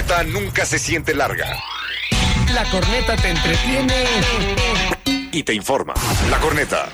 corneta nunca se siente larga. La corneta te entretiene Y te informa. La corneta.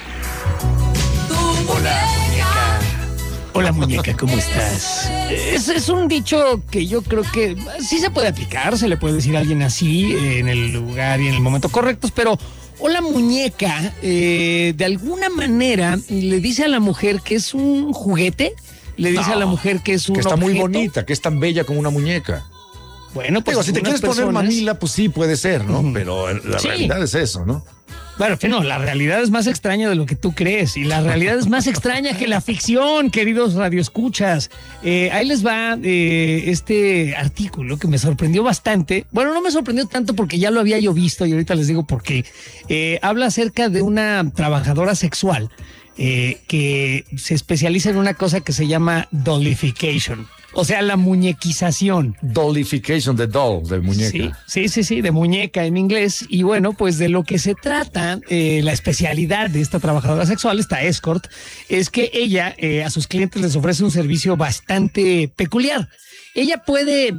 Hola, muñeca. Hola, muñeca, ¿cómo estás? Es un dicho que yo creo que sí se puede aplicar, se le puede decir a alguien así en el lugar y en el momento correctos, pero hola, muñeca, de alguna manera le dice a la mujer que es un juguete, le dice a la mujer que es un que está muy objeto. bonita, que es tan bella como una muñeca. Bueno, pues Digo, si te quieres poner mamila, pues sí puede ser, ¿no? Pero la realidad es eso, ¿no? Bueno, que no, la realidad es más extraña de lo que tú crees y la realidad es más extraña que la ficción, queridos radioescuchas. Ahí les va este artículo que me sorprendió bastante. Bueno, no me sorprendió tanto porque ya lo había yo visto y ahorita les digo por qué. Habla acerca de una trabajadora sexual que se especializa en una cosa que se llama dollification. O sea, la muñequización. Dollification, de doll, de muñeca. Sí, de muñeca en inglés. Y bueno, pues de lo que se trata, la especialidad de esta trabajadora sexual, esta escort, es que ella a sus clientes les ofrece un servicio bastante peculiar. Ella puede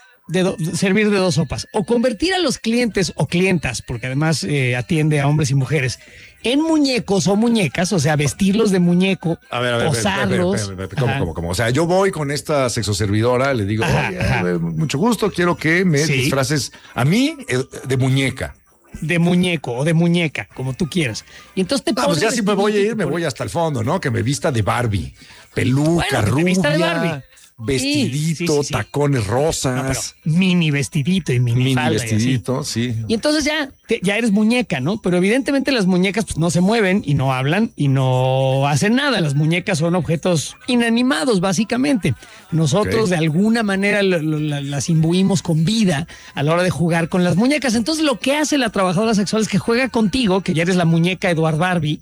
servir de dos sopas, o convertir a los clientes o clientas, porque además atiende a hombres y mujeres, en muñecos o muñecas, o sea, vestirlos de muñeco, posarlos. ¿Cómo? O sea, yo voy con esta sexoservidora, le digo, mucho gusto, quiero que me disfraces a mí de muñeca. De muñeco o de muñeca, como tú quieras. Y entonces te pones. Pues ya si me voy a ir, me voy hasta el fondo, ¿no? Que me vista de Barbie, peluca, rubia. Vista de Barbie. Vestidito, sí. Tacones rosas. No, mini vestidito y mini falda vestidito, y sí. Y entonces ya eres muñeca, ¿no? Pero evidentemente las muñecas pues no se mueven y no hablan y no hacen nada. Las muñecas son objetos inanimados, básicamente. Nosotros de alguna manera las imbuimos con vida a la hora de jugar con las muñecas. Entonces lo que hace la trabajadora sexual es que juega contigo, que ya eres la muñeca Eduard Barbie,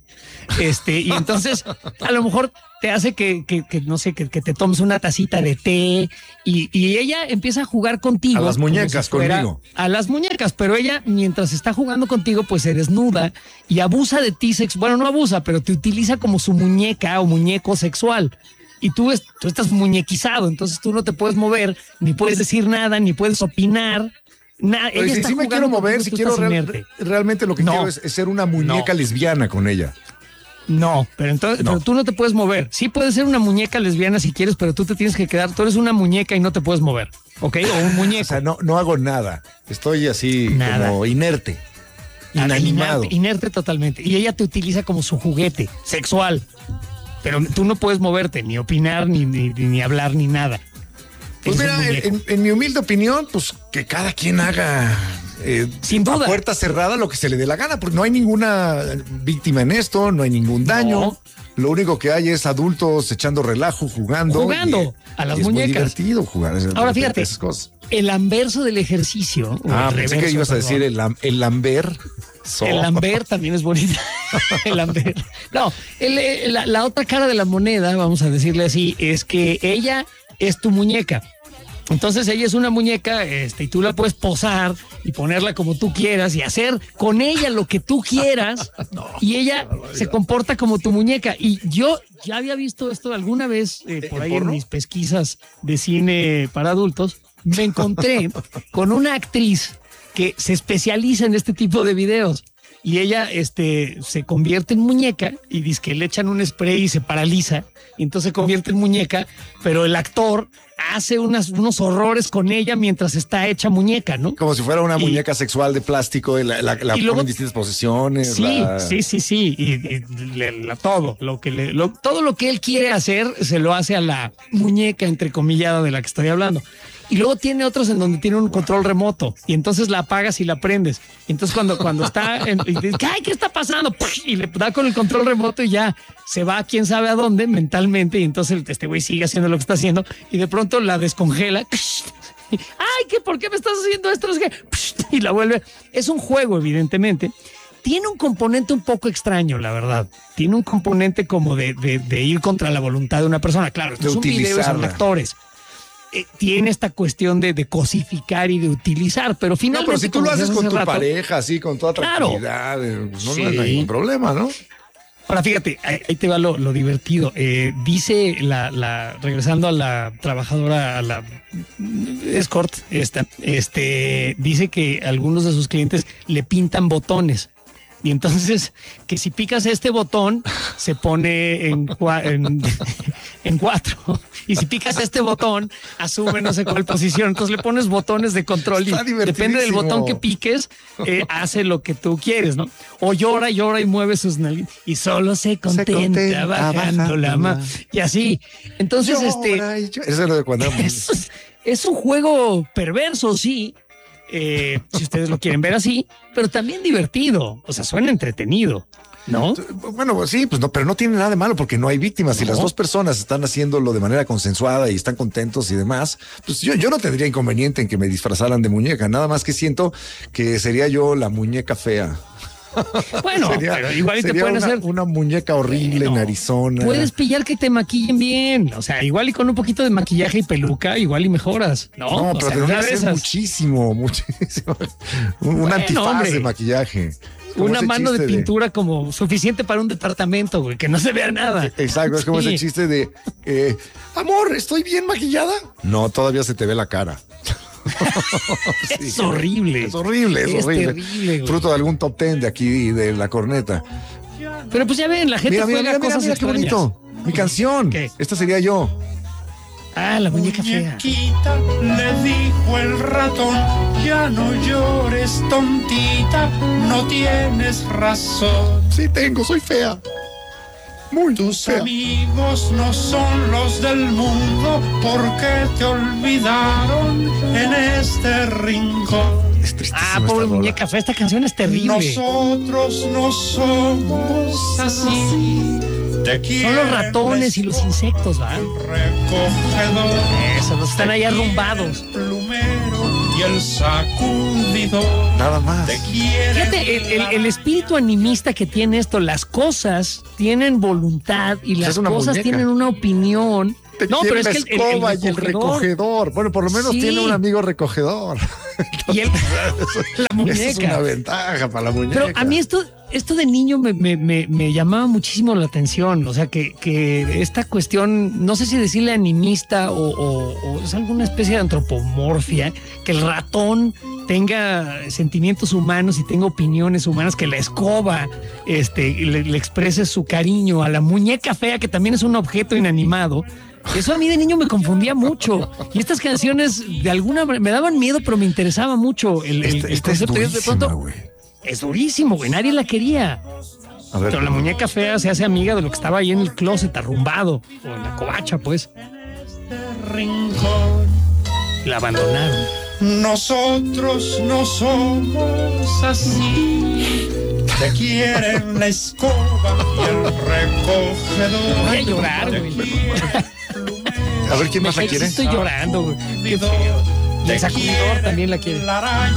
y entonces a lo mejor te hace que no sé, que te tomes una tacita de té y ella empieza a jugar contigo. A las muñecas, conmigo. A las muñecas, pero ella, mientras está jugando contigo, pues se desnuda y abusa de ti. Bueno, no abusa, pero te utiliza como su muñeca o muñeco sexual. Y tú estás muñequizado, entonces tú no te puedes mover, ni puedes decir nada, ni puedes opinar. Ella si me quiero mover, si quiero realmente lo que quiero es ser una muñeca lesbiana con ella. No, pero tú no te puedes mover. Sí puedes ser una muñeca lesbiana si quieres, pero tú te tienes que quedar. Tú eres una muñeca y no te puedes mover, ¿ok? O un muñeco. O sea, no hago nada. Estoy así como inerte, inanimado. Inerte totalmente. Y ella te utiliza como su juguete sexual. Pero tú no puedes moverte, ni opinar, ni hablar, ni nada. Pues mira, en mi humilde opinión, pues que cada quien haga sin duda a puerta cerrada lo que se le dé la gana, porque no hay ninguna víctima en esto, no hay ningún daño. No. Lo único que hay es adultos echando relajo, jugando a las muñecas. Es muy divertido jugar. Ahora fíjate, esas cosas. El anverso del ejercicio. Pensé que ibas a decir el lamber. El lamber también es bonito. El lamber. No, la otra cara de la moneda, vamos a decirle así, es que ella es tu muñeca. Entonces ella es una muñeca, y tú la puedes posar y ponerla como tú quieras y hacer con ella lo que tú quieras y ella se comporta como tu muñeca. Y yo ya había visto esto alguna vez por ahí en mis pesquisas de cine para adultos. Me encontré con una actriz que se especializa en este tipo de videos. Y ella se convierte en muñeca y dice que le echan un spray y se paraliza. Y entonces se convierte en muñeca, pero el actor hace unos horrores con ella mientras está hecha muñeca, ¿no? Como si fuera una muñeca sexual de plástico, la pone en distintas posiciones. Sí. Todo lo que él quiere hacer se lo hace a la muñeca entrecomillada de la que estoy hablando. Y luego tiene otros en donde tiene un control remoto y entonces la apagas y la prendes. Y entonces cuando está y dice, ¡ay, qué está pasando! Y le da con el control remoto y ya se va a quién sabe a dónde mentalmente y entonces este güey sigue haciendo lo que está haciendo y de pronto la descongela. ¡Ay, por qué me estás haciendo esto! Y la vuelve. Es un juego, evidentemente. Tiene un componente un poco extraño, la verdad. Tiene un componente como de ir contra la voluntad de una persona. Claro, esto es un video, son actores. Tiene esta cuestión de cosificar y de utilizar, pero finalmente... No, pero si tú lo haces con tu pareja, así, con toda tranquilidad, no hay ningún problema, ¿no? Ahora fíjate, ahí te va lo divertido. Dice regresando a la trabajadora, a la escort, dice que algunos de sus clientes le pintan botones. Y entonces, que si picas este botón, se pone en 4. Y si picas este botón, asume no sé cuál posición. Entonces le pones botones de control y depende del botón que piques, hace lo que tú quieres, ¿no? O llora y mueve sus nalgas y solo se contenta bajando la mano. Y así. Entonces, Eso es lo de cuando es un juego perverso, sí. Si ustedes lo quieren ver así, pero también divertido, o sea, suena entretenido, ¿no? Bueno, pues sí, pues no, pero no tiene nada de malo porque no hay víctimas. Si las dos personas están haciéndolo de manera consensuada y están contentos y demás, pues yo no tendría inconveniente en que me disfrazaran de muñeca, nada más que siento que sería yo la muñeca fea. Bueno, pero igual te pueden hacer una muñeca horrible, narizona. Puedes pillar que te maquillen bien, o sea, igual y con un poquito de maquillaje y peluca, igual y mejoras, ¿no? No, pero tendría que ser muchísimo. Un antifaz de maquillaje. Una mano de pintura como suficiente para un departamento, güey, que no se vea nada. Exacto, es como ese chiste de amor, ¿estoy bien maquillada? No, todavía se te ve la cara. Sí, es horrible. Es horrible. Terrible, fruto de algún top 10 de aquí de la corneta. Pero pues ya ven, la gente juega cosas extrañas. Qué bonito. Mi canción. ¿Qué? Esta sería yo. Ah, la muñeca fea. Le dijo el ratón, ya no llores, tontita, no tienes razón. Sí tengo, soy fea. Muy Tus fea. amigos no son los del mundo porque te olvidaron en este rincón. Es tristísima Pobre esta muñeca fea, esta canción es terrible. Nosotros no somos así. Son los ratones y los insectos, ¿va? Recogedor. Eso, los están ahí arrumbados. Plumero y el sacudidor. Nada más. Fíjate, el espíritu animista que tiene esto, las cosas tienen voluntad y las cosas tienen una opinión. No, pero es que el recogedor. Bueno, por lo menos tiene un amigo recogedor. Y la muñeca. Esa es una ventaja para la muñeca. Pero a mí esto de niño me llamaba muchísimo la atención. O sea, que esta cuestión, no sé si decirle animista o es alguna especie de antropomorfia, que el ratón tenga sentimientos humanos y tenga opiniones humanas, que la escoba le exprese su cariño a la muñeca fea, que también es un objeto inanimado. Eso a mí de niño me confundía mucho. Y estas canciones de alguna manera me daban miedo, pero me interesaba mucho el concepto. Es de pronto, es durísimo, güey. Nadie la quería. A ver, pero la muñeca fea se hace amiga de lo que estaba ahí en el closet arrumbado o en la covacha, pues. Rincón. La abandonaron. Nosotros no somos así. Te quieren la escoba y el recogedor. Voy a llorar, güey. a ver quién más la quiere. Estoy llorando, güey. Qué feo. Y el sacudidor también la quiere.